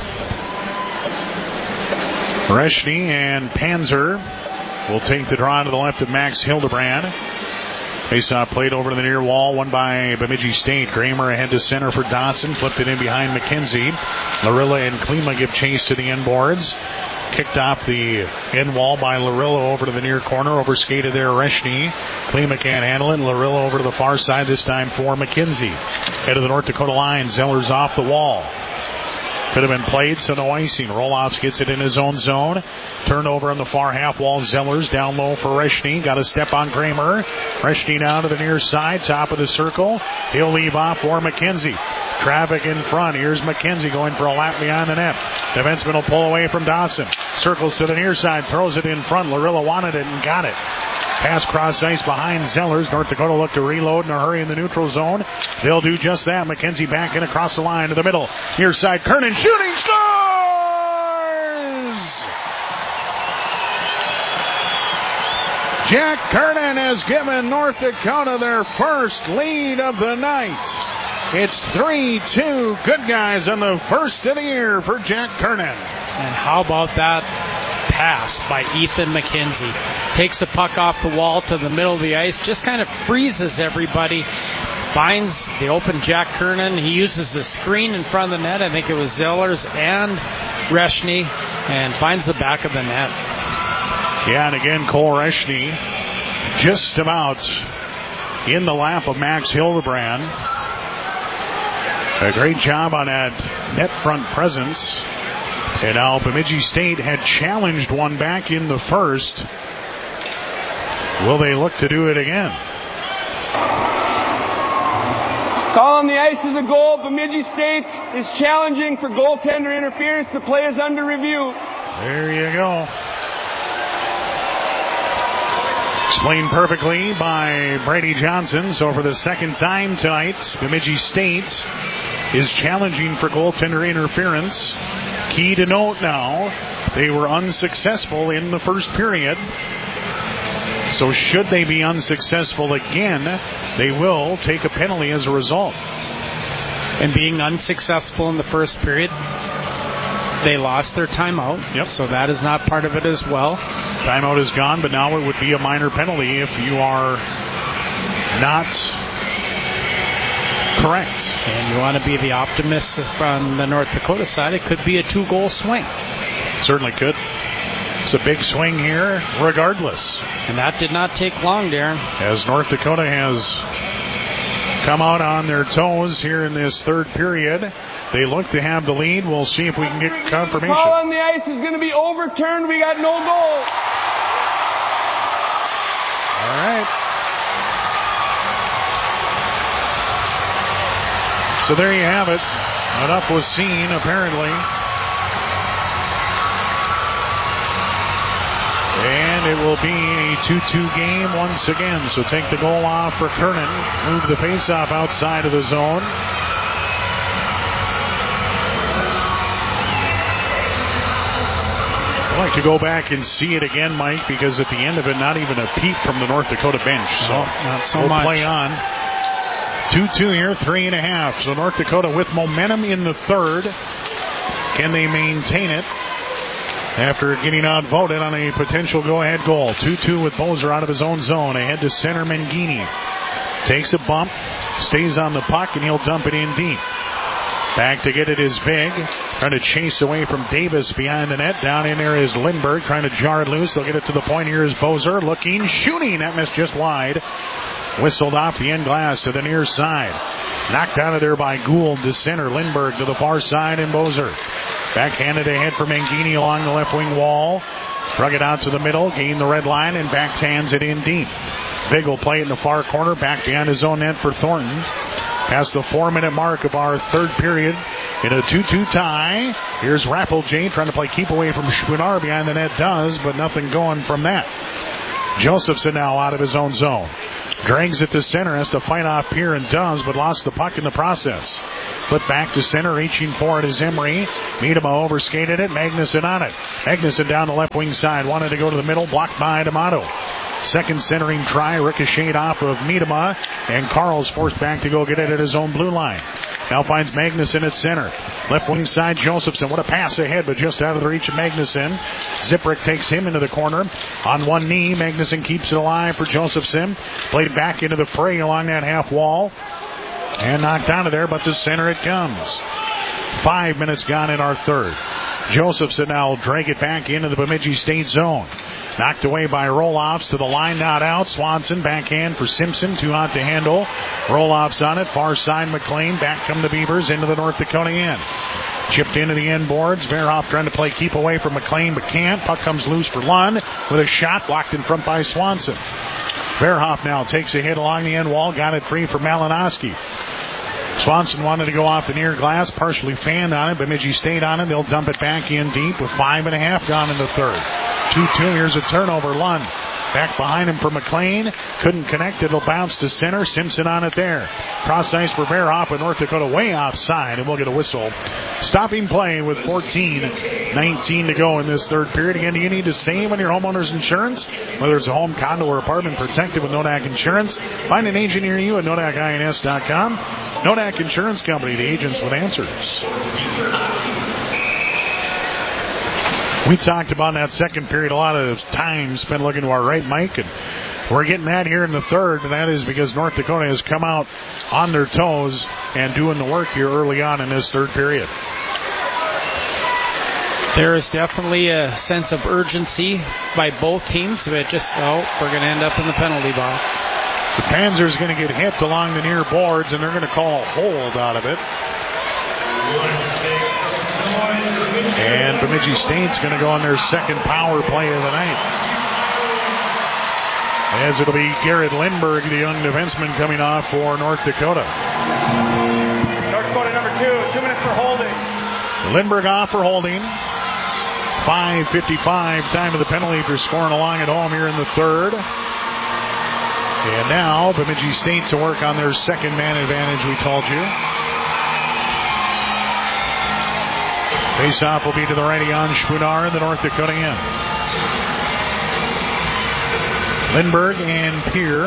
Reshny and Panzer will take the draw to the left of Max Hildebrand. Faceoff played over to the near wall, won by Bemidji State. Kramer ahead to center for Dawson. Flipped it in behind McKenzie. Larilla and Klima give chase to the end boards. Kicked off the end wall by Larilla over to the near corner. Overskated there, Reshny. Klima can't handle it. Larilla over to the far side, this time for McKenzie. Head of the North Dakota line. Zeller's off the wall. Could have been played, so no icing. Roloffs gets it in his own zone. Turnover on the far half wall. Zellers down low for Reshny. Got a step on Kramer. Reshny down to the near side, top of the circle. He'll leave off for McKenzie. Traffic in front. Here's McKenzie going for a lap behind the net. Defenseman will pull away from Dawson. Circles to the near side. Throws it in front. Larilla wanted it and got it. Pass cross ice behind Zellers. North Dakota look to reload in a hurry in the neutral zone. They'll do just that. McKenzie back in across the line to the middle. Near side. Kernan shooting. Scores! Jack Kernan has given North Dakota their first lead of the night. It's three two. Good guys on the first of the year for Jack Kernan. And how about that pass by Ethan McKenzie? Takes the puck off the wall to the middle of the ice, just kind of freezes everybody, finds the open Jack Kernan. He uses the screen in front of the net. I think it was Zellers and Reshny, and finds the back of the net. Yeah, and again, Cole Reshny just about in the lap of Max Hildebrand. A great job on that net front presence. And now Bemidji State had challenged one back in the first. Will they look to do it again? Call on the ice is a goal. Bemidji State is challenging for goaltender interference. The play is under review. There you go. Explained perfectly by Brady Johnson. So for the second time tonight, Bemidji State is challenging for goaltender interference. Key to note now, they were unsuccessful in the first period. So should they be unsuccessful again, they will take a penalty as a result. And being unsuccessful in the first period, they lost their timeout. Yep. So that is not part of it as well. Timeout is gone, but now it would be a minor penalty if you are not correct. And you want to be the optimist from the North Dakota side. It could be a two-goal swing. Certainly could. It's a big swing here, regardless. And that did not take long, Darren. As North Dakota has come out on their toes here in this third period. They look to have the lead. We'll see if we can get confirmation. Call on the ice is going to be overturned. We got no goal. All right. So there you have it. Enough was seen, apparently. And it will be a two two game once again. So take the goal off for Kernan. Move the faceoff outside of the zone. I'd like to go back and see it again, Mike, because at the end of it, not even a peep from the North Dakota bench. So, no, not so we'll much. play on. two two here, three and a half. So North Dakota with momentum in the third. Can they maintain it after getting outvoted on a potential go-ahead goal? two two with Bozer out of his own zone. Ahead to center, Mangini. Takes a bump, stays on the puck, and he'll dump it in deep. Back to get it is Vig. Trying to chase away from Davis behind the net. Down in there is Lindbergh trying to jar it loose. They'll get it to the point. Here is Bozer looking, shooting. That missed just wide. Whistled off the end glass to the near side. Knocked out of there by Gould to center. Lindbergh to the far side and Bozer. Backhanded ahead for Mangini along the left wing wall. Drug it out to the middle, gained the red line, and backhands it in deep. Big will play it in the far corner, back behind his own net for Thornton. Past the four-minute mark of our third period in a two two tie. Here's Rappelje trying to play keep away from Spunar behind the net. Does, but nothing going from that. Josephson now out of his own zone. Drags it to center, has to fight off Pierre and does, but lost the puck in the process. Put back to center, reaching for it is Emery. Miedema overskated it, Magnuson on it. Magnuson down the left wing side, wanted to go to the middle, blocked by D'Amato. Second centering try, ricocheted off of Miedema, and Carl's forced back to go get it at his own blue line. Now finds Magnuson at center. Left wing side, Josephson. What a pass ahead, but just out of the reach of Magnuson. Ziprick takes him into the corner. On one knee, Magnuson keeps it alive for Josephson. Played back into the fray along that half wall. And knocked out of there, but to center it comes. Five minutes gone in our third. Josephson now will drag it back into the Bemidji State zone. Knocked away by Roloffs to the line, not out. Swanson backhand for Simpson, too hot to handle. Roloffs on it, far side McLean. Back come the Beavers into the North Dakota end. Chipped into the end boards. Verhoff trying to play keep away from McLean, but can't. Puck comes loose for Lund with a shot blocked in front by Swanson. Verhoff now takes a hit along the end wall, got it free for Malinowski. Swanson wanted to go off the near glass, partially fanned on it. Bemidji State on it. They'll dump it back in deep with five and a half gone in the third. two two. Here's a turnover. Lund back behind him for McLean. Couldn't connect. It'll bounce to center. Simpson on it there. Cross ice for Verhoff, and North Dakota way offside, and we'll get a whistle. Stopping play with fourteen nineteen to go in this third period. Again, do you need to save on your homeowner's insurance? Whether it's a home, condo, or apartment, protected with Nodak Insurance. Find an agent near you at Nodak I N S dot com. Nodak Insurance Company, the agents with answers. We talked about in that second period a lot of time spent looking to our right, Mike, and we're getting that here in the third, and that is because North Dakota has come out on their toes and doing the work here early on in this third period. There is definitely a sense of urgency by both teams, but just, oh, we're going to end up in the penalty box. So Panzer's going to get hit along the near boards, and they're going to call a hold out of it. And Bemidji State's going to go on their second power play of the night. As it'll be Garrett Lindbergh, the young defenseman, coming off for North Dakota. North Dakota number two, two minutes for holding. Lindbergh off for holding. five fifty-five time of the penalty for scoring along at home here in the third. And now Bemidji State to work on their second man advantage, we told you. Face-off will be to the righty on Spunar in the North Dakota end. Lindbergh and Pierre.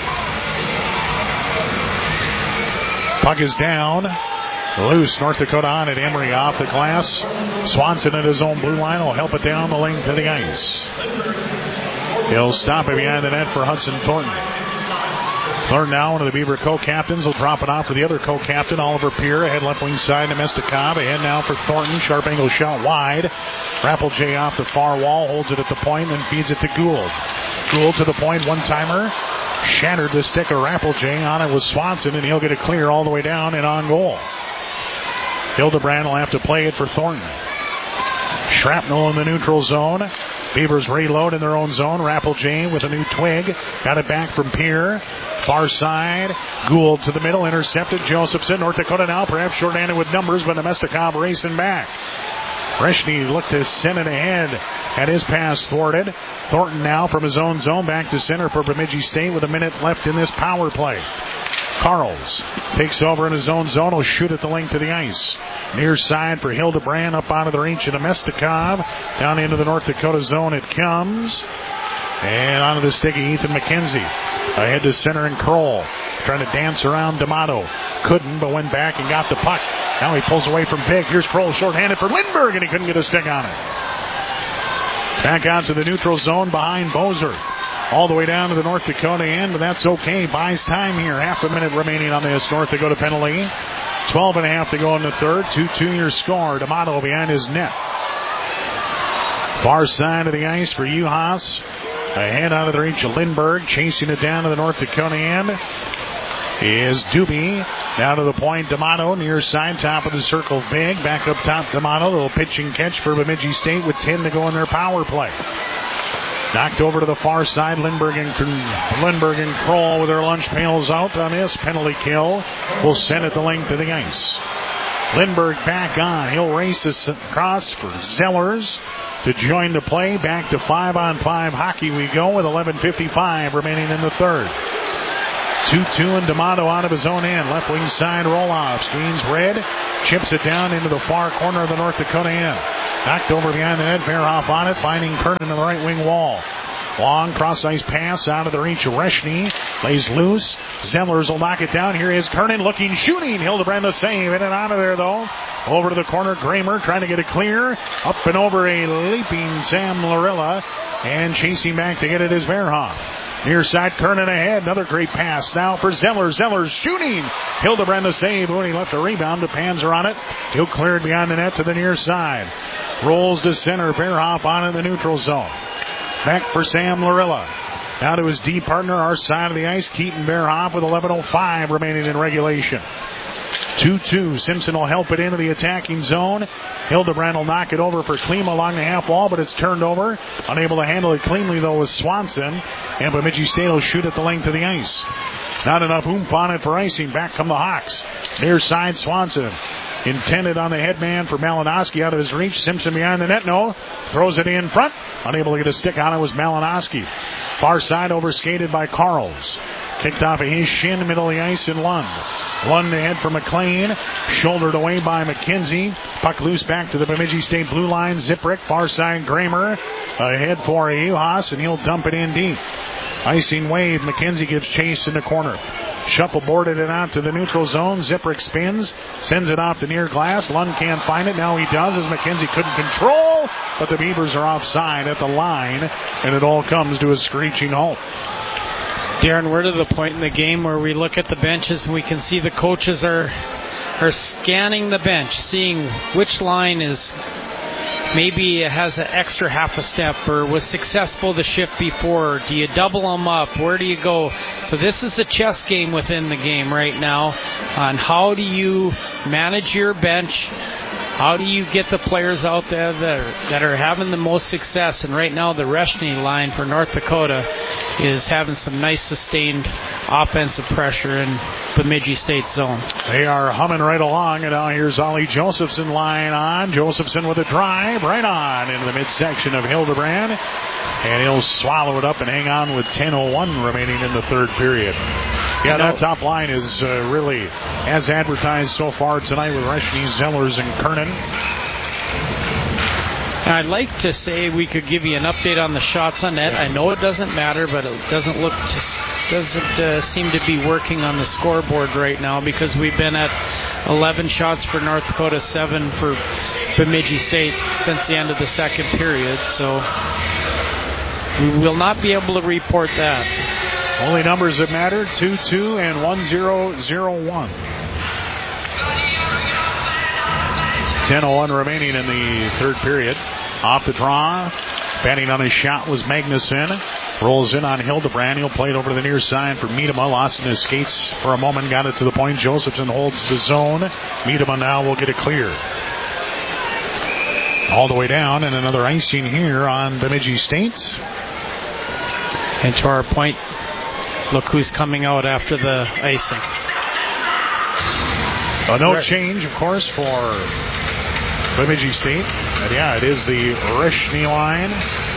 Puck is down. Loose. North Dakota on it. Emery off the glass. Swanson at his own blue line will help it down the length of the ice. He'll stop it behind the net for Hudson Thornton. Thornton now, one of the Beaver co-captains, will drop it off for the other co-captain, Oliver Pierre. Ahead left wing side to Mestikov. Ahead now for Thornton. Sharp angle shot wide. Rappelje off the far wall. Holds it at the point and feeds it to Gould. Gould to the point. One-timer. Shattered the stick of Rappelje. On it was Swanson, and he'll get a clear all the way down and on goal. Hildebrand will have to play it for Thornton. Shrapnel in the neutral zone. Beavers reload in their own zone. Rappelje with a new twig. Got it back from Pierre. Far side. Gould to the middle. Intercepted. Josephson. North Dakota now perhaps short-handed with numbers, but Nemestikov racing back. Breshny looked to send it ahead. Had his pass thwarted. Thornton now from his own zone back to center for Bemidji State with a minute left in this power play. Carls takes over in his own zone. Will shoot at the length of the ice. Near side for Hildebrand. Up out of the reach of Nemestikov. Down into the North Dakota zone it comes. And onto the stick of Ethan McKenzie. Ahead to center and Kroll. Trying to dance around D'Amato. Couldn't, but went back and got the puck. Now he pulls away from Big. Here's Kroll short-handed for Lindbergh, and he couldn't get a stick on it. Back out to the neutral zone behind Bozer. All the way down to the North Dakota end, but that's okay. Buys time here. Half a minute remaining on this North Dakota penalty. twelve and a half to go in the third. two two your score. D'Amato behind his net. Far side of the ice for Uhas. Ahead out of the reach of Lindbergh. Chasing it down to the North Dakota end is Doobie. Down to the point, D'Amato, near side, top of the circle, big. Back up top, D'Amato. Little pitch and catch for Bemidji State with ten to go in their power play. Knocked over to the far side. Lindbergh and Lindbergh and Kroll with their lunch pails out on this penalty kill. Will send it the length of the ice. Lindbergh back on. He'll race this across for Zellers to join the play. Back to five on five hockey we go with eleven fifty-five remaining in the third. two two and D'Amato out of his own end. Left wing side roll-off. Screens red. Chips it down into the far corner of the North Dakota end. Knocked over behind the net. Verhoff on it. Finding Kernan in the right wing wall. Long cross-ice pass out of the reach of Reshny. Lays loose. Zellers will knock it down. Here is Kernan looking, shooting. Hildebrand to save. In and out of there, though. Over to the corner. Kramer trying to get it clear. Up and over a leaping Sam Larilla. And chasing back to get it is Verhoff. Near side, Kernan ahead. Another great pass now for Zellers. Zellers shooting. Hildebrand to save when he left a rebound. The Panzer on it. He'll clear it behind the net to the near side. Rolls to center. Verhoff on in the neutral zone. Back for Sam Larilla. Now to his D partner, our side of the ice. Keaton Verhoff with eleven oh five remaining in regulation. two two. Simpson will help it into the attacking zone. Hildebrand will knock it over for Klima along the half wall, but it's turned over. Unable to handle it cleanly, though, with Swanson. And Bemidji State will shoot at the length of the ice. Not enough oomph on it for icing. Back come the Hawks. Near side, Swanson. Intended on the headman for Malinowski out of his reach. Simpson behind the net. No. Throws it in front. Unable to get a stick on it was Malinowski. Far side overskated by Carls. Kicked off of his shin, middle of the ice in Lund. Lund ahead for McLean. Shouldered away by McKenzie. Puck loose back to the Bemidji State blue line. Ziprick, far side Kramer. Ahead for Uhas, and he'll dump it in deep. Icing wave. McKenzie gives chase in the corner. Shuffleboarded it out to the neutral zone. Ziprick spins. Sends it off the near glass. Lund can't find it. Now he does as McKenzie couldn't control. But the Beavers are offside at the line. And it all comes to a screeching halt. Darren, we're to the point in the game where we look at the benches and we can see the coaches are are scanning the bench, seeing which line is maybe has an extra half a step or was successful the shift before. Do you double them up? Where do you go? So this is a chess game within the game right now on how do you manage your bench. How do you get the players out there that are, that are having the most success? And right now the Reshny line for North Dakota is having some nice sustained offensive pressure in Bemidji State zone. They are humming right along, and now here's Ollie Josephson line on. Josephson with a drive right on into the midsection of Hildebrand. And he'll swallow it up and hang on with ten oh one remaining in the third period. Yeah, that top line is uh, really as advertised so far tonight with Reshny, Zellers, and Kernan. I'd like to say we could give you an update on the shots on net. I know it doesn't matter, but it doesn't look to, doesn't uh, seem to be working on the scoreboard right now because we've been at eleven shots for North Dakota, seven for Bemidji State since the end of the second period. So we will not be able to report that. Only numbers that matter, two two and one zero zero one. ten oh one remaining in the third period. Off the draw. Batting on his shot was Magnuson. Rolls in on Hildebrand. He'll play it over to the near side for Miedema. Lost in his skates for a moment. Got it to the point. Josephson holds the zone. Miedema now will get it clear. All the way down. And another icing here on Bemidji State. And to our point, look who's coming out after the icing. A no right. change, of course, for Bemidji State. And yeah, it is the Reshny line.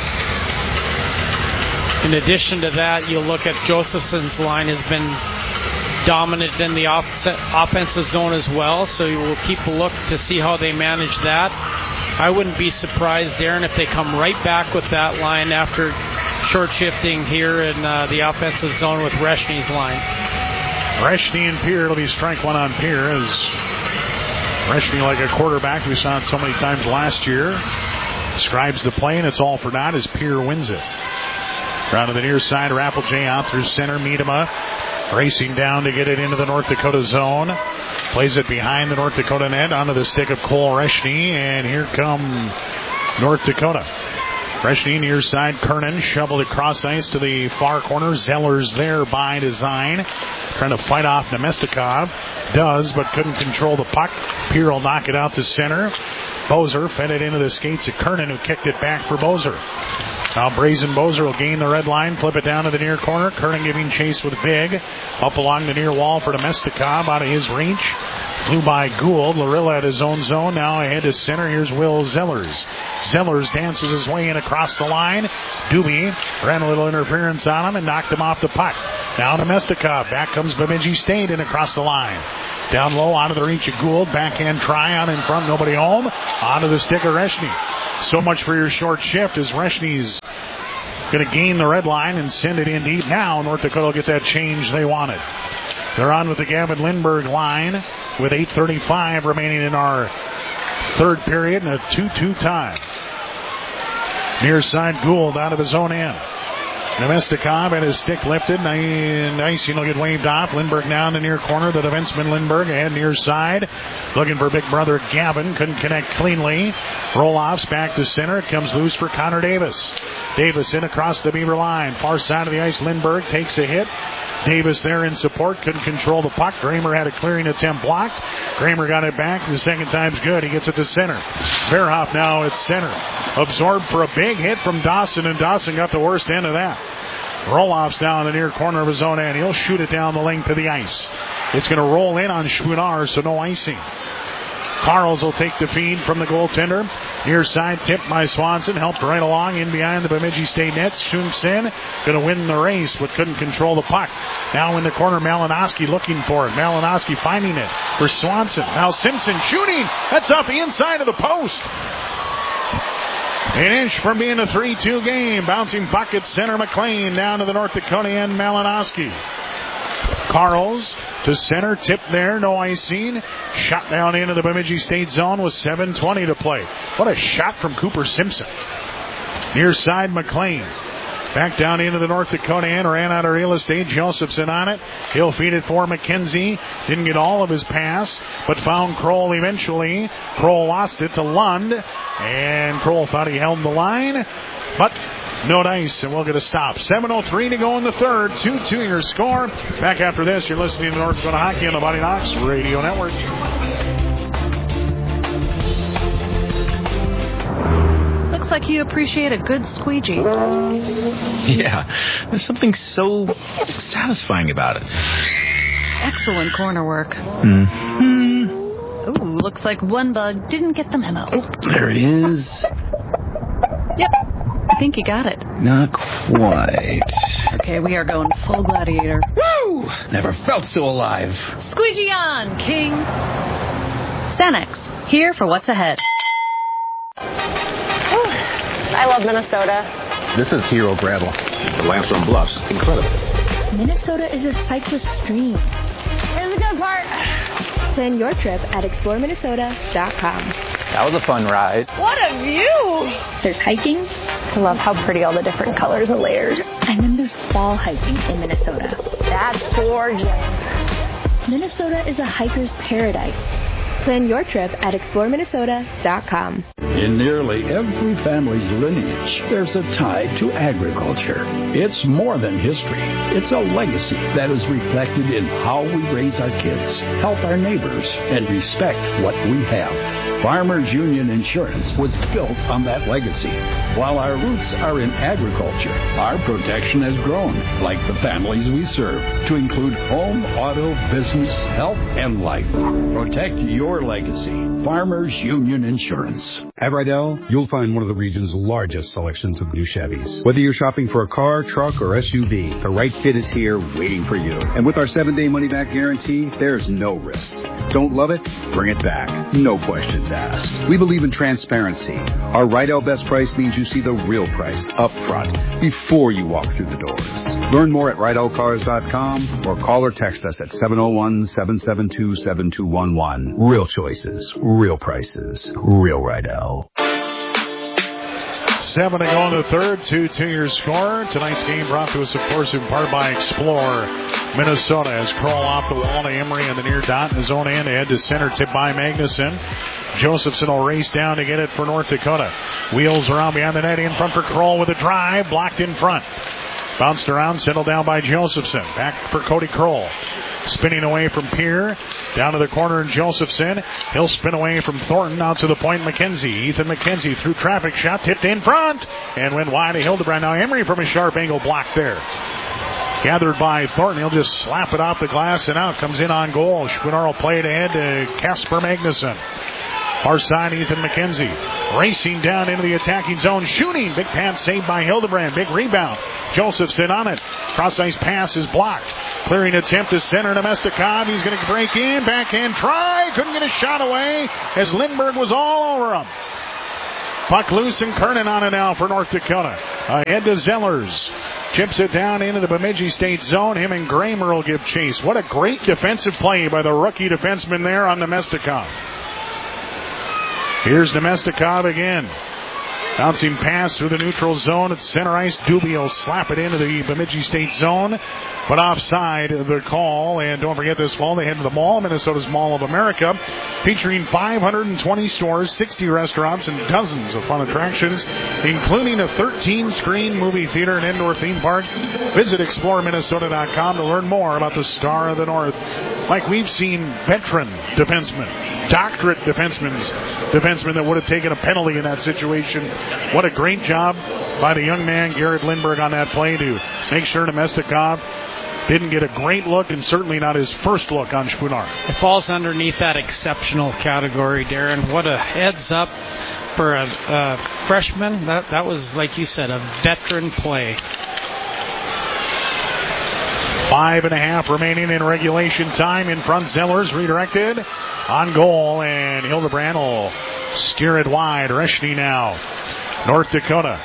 In addition to that, you'll look at Josephson's line has been dominant in the off- offensive zone as well, so you will keep a look to see how they manage that. I wouldn't be surprised, Darren, if they come right back with that line after short shifting here in uh, the offensive zone with Reshny's line. Reshny and Pierre, it'll be strike one on Pierre as Reshny, like a quarterback we saw it so many times last year, describes the play, and it's all for naught as Pierre wins it. Around to the near side, Rappeljay out through center. Miedema Racing down to get it into the North Dakota zone. Plays it behind the North Dakota net onto the stick of Cole Reschny, and here come North Dakota. Reschny near side, Kernan shoveled across ice to the far corner. Zeller's there by design, trying to fight off Nemestikov. Does, but couldn't control the puck. Pierre will knock it out to center. Bozer fed it into the skates of Kernan, who kicked it back for Bozer. Now Brazen Bozer will gain the red line, flip it down to the near corner. Kernan giving chase with Big. Up along the near wall for Nemestikov, out of his reach. Flew by Gould. Larilla at his own zone. Now ahead to center. Here's Will Zellers. Zellers dances his way in across the line. Doobie ran a little interference on him and knocked him off the puck. Now Nemestikov. Back comes Bemidji State and across the line. Down low, out of the reach of Gould. Backhand try on in front. Nobody home. Onto the stick of Reschny. So much for your short shift as Reschny's going to gain the red line and send it in deep. Now North Dakota will get that change they wanted. They're on with the Gavin Lindbergh line with eight thirty-five remaining in our third period and a two two tie. Near side Gould out of his own end. Nemestikov had his stick lifted. Nice, you know, get waved off. Lindbergh now in the near corner. The defenseman Lindbergh ahead near side. Looking for big brother Gavin. Couldn't connect cleanly. Roll-offs back to center. It comes loose for Connor Davis. Davis in across the Beaver line. Far side of the ice. Lindbergh takes a hit. Davis there in support. Couldn't control the puck. Kramer had a clearing attempt blocked. Kramer got it back. The second time's good. He gets it to center. Verhoff now at center. Absorbed for a big hit from Dawson, and Dawson got the worst end of that. Roll-offs down in the near corner of his own end. He'll shoot it down the length of the ice. It's going to roll in on Schoonar, so no icing. Carls will take the feed from the goaltender. Near side tipped by Swanson. Helped right along in behind the Bemidji State nets. Shumsin going to win the race, but couldn't control the puck. Now in the corner, Malinowski looking for it. Malinowski finding it for Swanson. Now Simpson shooting. That's off the inside of the post. An inch from being a three two game. Bouncing puck at center. McLean down to the North Dakota end. Malinowski. Carls to center. Tip there. No icing. Shot down into the Bemidji State zone with seven twenty to play. What a shot from Cooper Simpson. Near side McLean. Back down into the North Dakota end. Ran out of real estate. Josephson on it. He'll feed it for McKenzie. Didn't get all of his pass, but found Kroll eventually. Kroll lost it to Lund. And Kroll thought he held the line, but no dice, and we'll get a stop. seven oh three to go in the third. two two your score. Back after this, you're listening to North Dakota Hockey on the Fighting Hawks Radio Network. Looks like you appreciate a good squeegee. Yeah, there's something so satisfying about it. Excellent corner work. Mm-hmm. Ooh, looks like one bug didn't get the memo. Oh, there it is. Yep, I think you got it. Not quite. Okay, we are going full gladiator. Woo! Never felt so alive. Squeegee on, King. Cenex, here for what's ahead. I love Minnesota. This is Hero Gravel. The lamps on bluffs. Incredible. Minnesota is a cyclist dream. Here's the good part. Plan your trip at explore minnesota dot com. That was a fun ride. What a view! There's hiking. I love how pretty all the different colors and layers. And then there's fall hiking in Minnesota. That's gorgeous. Minnesota is a hiker's paradise. Plan your trip at explore minnesota dot com. In nearly every family's lineage, there's a tie to agriculture. It's more than history. It's a legacy that is reflected in how we raise our kids, help our neighbors, and respect what we have. Farmers Union Insurance was built on that legacy. While our roots are in agriculture, our protection has grown, like the families we serve, to include home, auto, business, health, and life. Protect your legacy. Farmers Union Insurance. At Rydell, you'll find one of the region's largest selections of new Chevys. Whether you're shopping for a car, truck, or S U V, the right fit is here waiting for you. And with our seven-day money-back guarantee, there's no risk. Don't love it? Bring it back. No questions asked. We believe in transparency. Our Rydell Best Price means you see the real price up front before you walk through the doors. Learn more at Rydell Cars dot com or call or text us at seven oh one, seven seven two, seven two one one. Real choices, real prices, real Rydell. Seven to go in the third. two two your score. Tonight's game brought to us, of course, in part by Explore Minnesota. As Kroll off the wall to Emery on the near dot in his own end. Ahead to center, tip by Magnuson. Josephson will race down to get it for North Dakota. Wheels around behind the net, in front for Kroll with a drive. Blocked in front. Bounced around, settled down by Josephson. Back for Cody Kroll. Spinning away from Pierre. Down to the corner in Josephson. He'll spin away from Thornton out to the point. McKenzie. Ethan McKenzie through traffic shot. Tipped in front. And went wide to Hildebrand. Now Emery from a sharp angle blocked there. Gathered by Thornton. He'll just slap it off the glass and out. Comes in on goal. Schwinnar will play it ahead to Casper Magnuson. Far side, Ethan McKenzie racing down into the attacking zone, shooting. Big pass saved by Hildebrand. Big rebound. Josephson on it. Cross-ice pass is blocked. Clearing attempt to center Nemestikov. He's going to break in. Backhand try. Couldn't get a shot away as Lindbergh was all over him. Puck loose and Kernan on it now for North Dakota. Ahead to Zellers. Chips it down into the Bemidji State zone. Him and Kramer will give chase. What a great defensive play by the rookie defenseman there on Nemestikov. Here's Nemestikov again. Bouncing pass through the neutral zone at center ice. Dubio slap it into the Bemidji State zone. But offside the call. And don't forget this fall, they head to the mall, Minnesota's Mall of America, featuring five hundred twenty stores, sixty restaurants, and dozens of fun attractions, including a thirteen-screen movie theater and indoor theme park. Visit explore minnesota dot com to learn more about the Star of the North. Like we've seen veteran defensemen, doctorate defensemen, defensemen that would have taken a penalty in that situation. What a great job by the young man, Garrett Lindbergh, on that play to make sure Nemestikov didn't get a great look, and certainly not his first look on Schwinnar. It falls underneath that exceptional category, Darren. What a heads up for a, a freshman. That, that was, like you said, a veteran play. Five and a half remaining in regulation time. In front, Zellers redirected on goal, and Hildebrand will steer it wide. Reschny now. North Dakota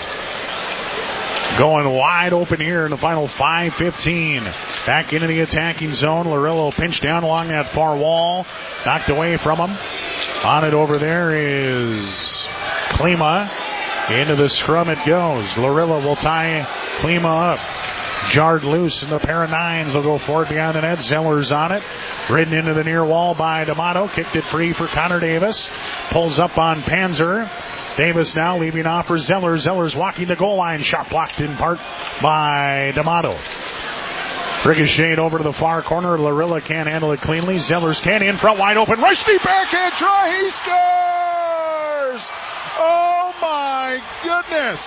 going wide open here in the final five fifteen. Back into the attacking zone. Larillo pinched down along that far wall. Knocked away from him. On it over there is Klima. Into the scrum it goes. Larillo will tie Klima up. Jarred loose, and the pair of nines will go forward behind the net. Zellers on it. Ridden into the near wall by D'Amato. Kicked it free for Connor Davis. Pulls up on Panzer. Davis now leaving off for Zellers. Zellers walking the goal line. Shot blocked in part by D'Amato. Ricocheted over to the far corner. Larilla can't handle it cleanly. Zellers can in front, wide open. Rushdie backhand try. He scores! Oh my goodness!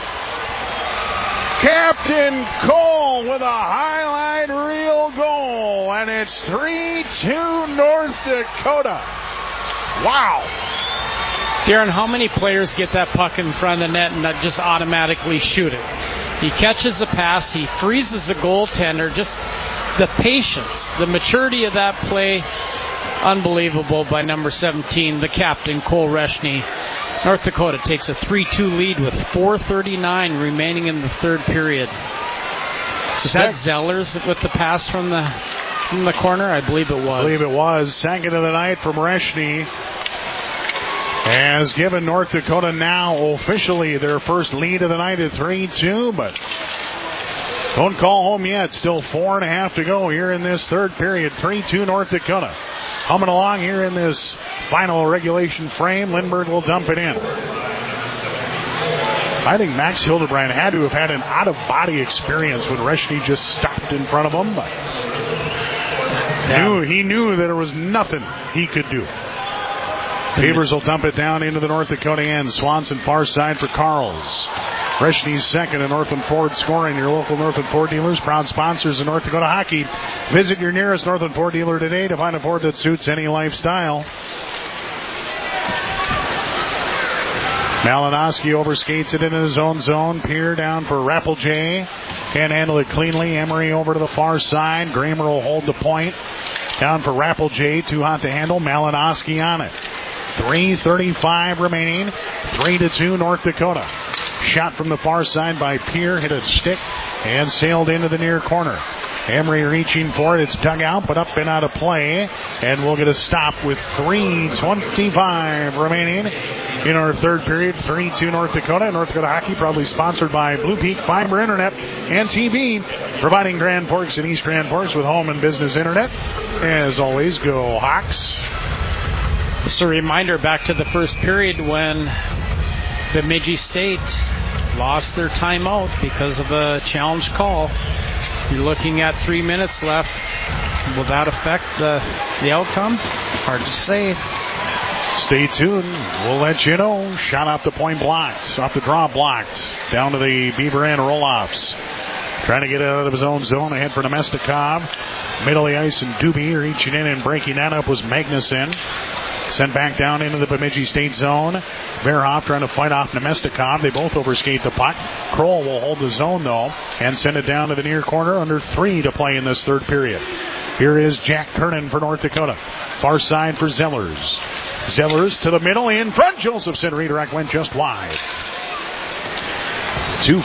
Captain Cole with a highlight reel goal, and it's three two North Dakota. Wow. Darren, how many players get that puck in front of the net and just automatically shoot it? He catches the pass, he freezes the goaltender, just the patience, the maturity of that play, unbelievable by number seventeen, the captain, Cole Reschny. North Dakota takes a three two lead with four thirty-nine remaining in the third period. Is that Zellers with the pass from the from the corner? I believe it was. I believe it was. Second of the night from Reschny has given North Dakota now officially their first lead of the night at three two, but don't call home yet. Still four and a half to go here in this third period. three two North Dakota. Coming along here in this final regulation frame. Lindbergh will dump it in. I think Max Hildebrand had to have had an out-of-body experience when Reschny just stopped in front of him. But yeah. knew, he knew that there was nothing he could do. Beavers will dump it down into the North Dakota end. Swanson far side for Carls. Reschny's second in Northland Ford scoring. Your local Northland Ford dealers, proud sponsors of North Dakota hockey. Visit your nearest Northland Ford dealer today to find a Ford that suits any lifestyle. Malinowski overskates it into his own zone. Peer down for Rappeljay. Can't handle it cleanly. Emery over to the far side. Kramer will hold the point. Down for Rappeljay. Too hot to handle. Malinowski on it. three thirty-five remaining. three to two North Dakota. Shot from the far side by Peer. Hit a stick and sailed into the near corner. Emery reaching for it. It's dug out, but up and out of play. And we'll get a stop with three twenty-five remaining in our third period. three two North Dakota. North Dakota Hockey probably sponsored by Blue Peak Fiber Internet and T V, providing Grand Forks and East Grand Forks with home and business internet. As always, go Hawks. Just a reminder back to the first period when Bemidji State lost their timeout because of a challenge call. You're looking at three minutes left. Will that affect the, the outcome? Hard to say. Stay tuned. We'll let you know. Shot off the point blocked. Off the draw blocked. Down to the Beaver end roll-offs. Trying to get it out of his own zone. Ahead for Nemestikov. Middle of the ice and Doobie reaching in and breaking that up was Magnuson. Sent back down into the Bemidji State zone. Verhoff trying to fight off Nemestikov. They both overskate the puck. Kroll will hold the zone, though, and send it down to the near corner. Under three to play in this third period. Here is Jack Kernan for North Dakota. Far side for Zellers. Zellers to the middle. In front. Josephson redirect went just wide. two